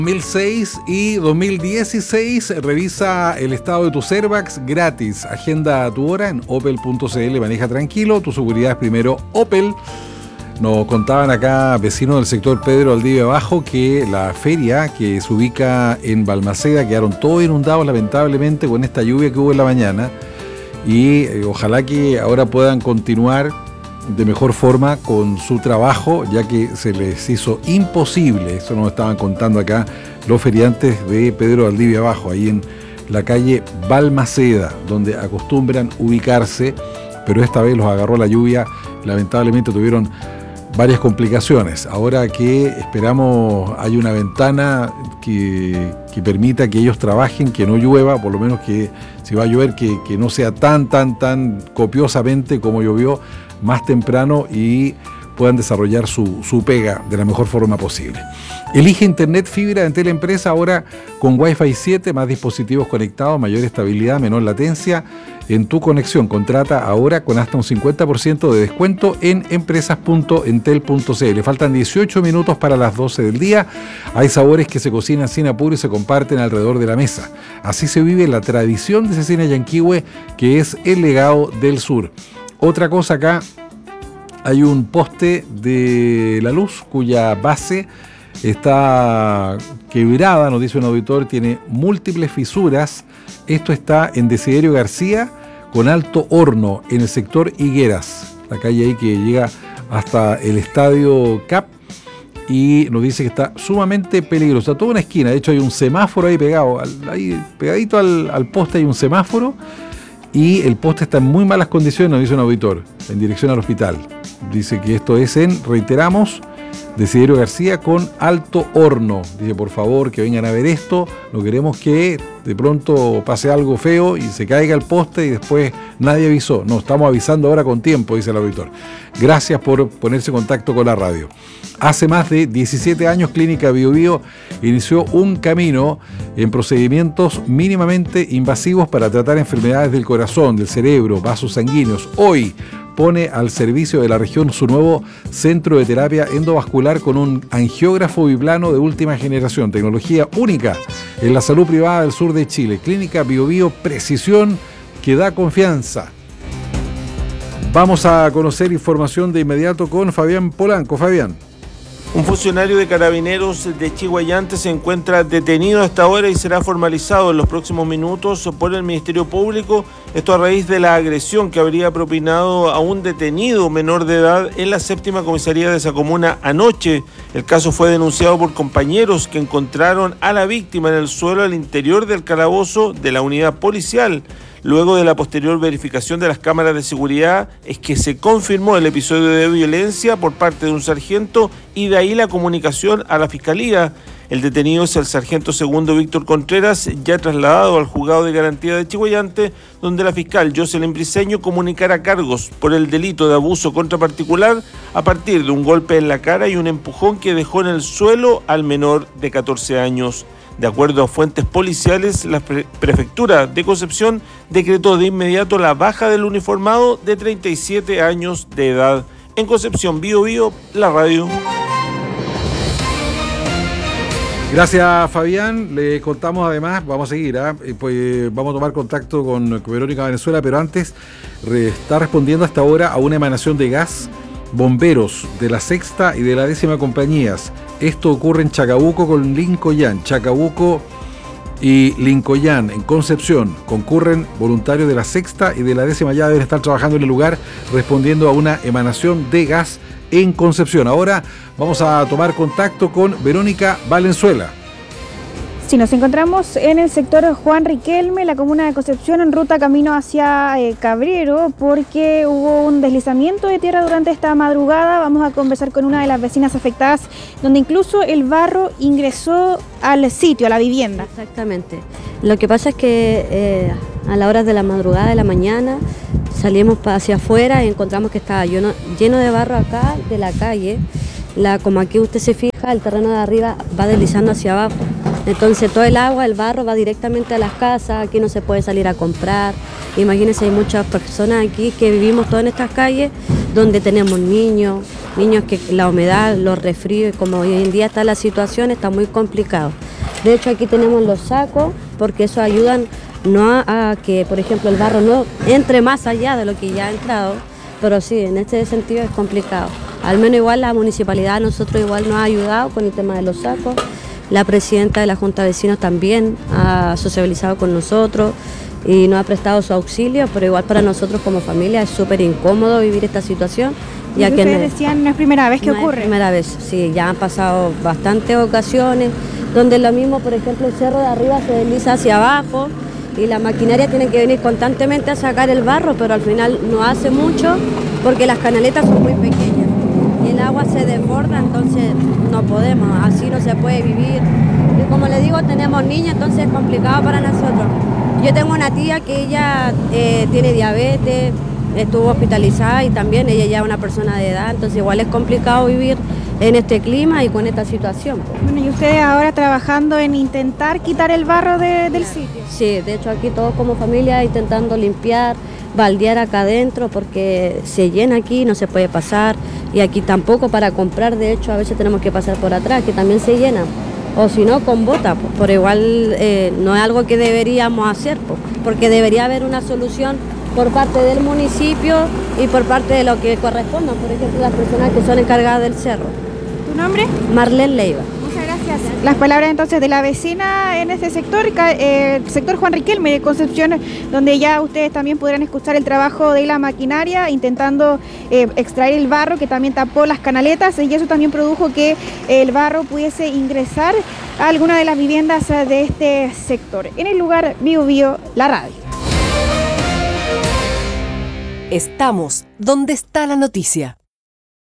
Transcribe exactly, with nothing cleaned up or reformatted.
dos mil seis y dos mil dieciséis, revisa el estado de tus airbags gratis. Agenda tu hora en opel punto cl. Maneja tranquilo, tu seguridad es primero Opel. Nos contaban acá vecinos del sector Pedro Valdivia Abajo que la feria que se ubica en Balmaceda quedaron todos inundados lamentablemente con esta lluvia que hubo en la mañana, y eh, ojalá que ahora puedan continuar de mejor forma con su trabajo, ya que se les hizo imposible. Eso nos estaban contando acá los feriantes de Pedro Valdivia Abajo, ahí en la calle Balmaceda, donde acostumbran ubicarse, pero esta vez los agarró la lluvia. Lamentablemente tuvieron varias complicaciones. Ahora que esperamos hay una ventana que, que permita que ellos trabajen, que no llueva, por lo menos que si va a llover que, que no sea tan, tan, tan copiosamente como llovió más temprano, y puedan desarrollar su, su pega de la mejor forma posible. Elige Internet Fibra de Entel Empresa ahora con Wi-Fi siete, más dispositivos conectados, mayor estabilidad, menor latencia en tu conexión. Contrata ahora con hasta un cincuenta por ciento de descuento en empresas punto entel punto cl. Le faltan dieciocho minutos para las doce del día. Hay sabores que se cocinan sin apuro y se comparten alrededor de la mesa. Así se vive la tradición de Cecina Yanquihue, que es el legado del sur. Otra cosa acá, hay un poste de la luz cuya base está quebrada, nos dice un auditor, tiene múltiples fisuras. Esto está en Desiderio García con Alto Horno, en el sector Higueras, la calle ahí que llega hasta el estadio C A P, y nos dice que está sumamente peligroso. Está toda una esquina, de hecho hay un semáforo ahí pegado, ahí pegadito al, al poste hay un semáforo, y el poste está en muy malas condiciones, nos dice un auditor, en dirección al hospital. Dice que esto es en, reiteramos, Desiderio García con Alto Horno. Dice, por favor, que vengan a ver esto. No queremos que de pronto pase algo feo y se caiga el poste y después nadie avisó. No, estamos avisando ahora con tiempo, dice el auditor. Gracias por ponerse en contacto con la radio. Hace más de diecisiete años, Clínica Bio Bio inició un camino en procedimientos mínimamente invasivos para tratar enfermedades del corazón, del cerebro, vasos sanguíneos. Hoy pone al servicio de la región su nuevo centro de terapia endovascular con un angiógrafo biplano de última generación, tecnología única en la salud privada del sur de Chile. Clínica Bio Bio, precisión que da confianza. Vamos a conocer información de inmediato con Fabián Polanco. Fabián. Un funcionario de Carabineros de Chiguayante se encuentra detenido hasta ahora y será formalizado en los próximos minutos por el Ministerio Público. Esto a raíz de la agresión que habría propinado a un detenido menor de edad en la séptima comisaría de esa comuna anoche. El caso fue denunciado por compañeros que encontraron a la víctima en el suelo al interior del calabozo de la unidad policial. Luego de la posterior verificación de las cámaras de seguridad es que se confirmó el episodio de violencia por parte de un sargento, y de ahí la comunicación a la Fiscalía. El detenido es el sargento segundo Víctor Contreras, ya trasladado al juzgado de garantía de Chiguayante, donde la fiscal Jocelyn Briceño comunicará cargos por el delito de abuso contra particular a partir de un golpe en la cara y un empujón que dejó en el suelo al menor de catorce años. De acuerdo a fuentes policiales, la pre- prefectura de Concepción decretó de inmediato la baja del uniformado de treinta y siete años de edad. En Concepción, Bio Bio, la radio. Gracias, Fabián. Le contamos además, vamos a seguir, ¿eh? pues vamos a tomar contacto con, con Verónica Valenzuela, pero antes re, está respondiendo hasta ahora a una emanación de gas bomberos de la sexta y de la décima compañías. Esto ocurre en Chacabuco con Lincoyán. Chacabuco y Lincoyán, en Concepción, concurren voluntarios de la sexta y de la décima, ya deben estar trabajando en el lugar respondiendo a una emanación de gas en Concepción. Ahora vamos a tomar contacto con Verónica Valenzuela. Sí, nos encontramos en el sector Juan Riquelme, la comuna de Concepción, en ruta camino hacia eh, Cabrero, porque hubo un deslizamiento de tierra durante esta madrugada. Vamos a conversar con una de las vecinas afectadas, donde incluso el barro ingresó al sitio, a la vivienda. Exactamente. Lo que pasa es que eh, a la hora de la madrugada, de la mañana, salimos hacia afuera y encontramos que estaba lleno, lleno de barro acá de la calle. La, como aquí usted se fija, el terreno de arriba va deslizando hacia abajo. Entonces todo el agua, el barro va directamente a las casas, aquí no se puede salir a comprar. Imagínense, hay muchas personas aquí que vivimos todas en estas calles donde tenemos niños, niños que la humedad, los resfríos, como hoy en día está la situación, está muy complicado. De hecho aquí tenemos los sacos porque eso ayudan no a, a que, por ejemplo, el barro no entre más allá de lo que ya ha entrado, pero sí, en este sentido es complicado. Al menos igual la municipalidad a nosotros igual nos ha ayudado con el tema de los sacos. La presidenta de la Junta de Vecinos también ha sociabilizado con nosotros y nos ha prestado su auxilio, pero igual para nosotros como familia es súper incómodo vivir esta situación. Ya que ustedes decían, no es primera vez que no ocurre. Es primera vez, sí, ya han pasado bastantes ocasiones, donde lo mismo, por ejemplo, el cerro de arriba se desliza hacia abajo y la maquinaria tiene que venir constantemente a sacar el barro, pero al final no hace mucho porque las canaletas son muy pequeñas y el agua se desborda, entonces no podemos, así no se puede vivir. Y como le digo, tenemos niñas, entonces es complicado para nosotros. Yo tengo una tía que ella eh, tiene diabetes, estuvo hospitalizada y también ella ya es una persona de edad, entonces igual es complicado vivir en este clima y con esta situación. Bueno, y ustedes ahora trabajando en intentar quitar el barro de, del sitio. Sí, de hecho aquí todos como familia intentando limpiar, baldear acá adentro porque se llena aquí, no se puede pasar y aquí tampoco para comprar, de hecho a veces tenemos que pasar por atrás, que también se llena. O si no, con bota, pues, pero igual eh, no es algo que deberíamos hacer, pues, porque debería haber una solución por parte del municipio y por parte de lo que corresponda, por ejemplo, las personas que son encargadas del cerro. ¿Tu nombre? Marlene Leiva. Muchas gracias. Las palabras entonces de la vecina en este sector, eh, el sector Juan Riquelme de Concepción, donde ya ustedes también podrán escuchar el trabajo de la maquinaria intentando eh, extraer el barro que también tapó las canaletas y eso también produjo que el barro pudiese ingresar a alguna de las viviendas de este sector. En el lugar Bio Bio, la radio. Estamos donde está la noticia.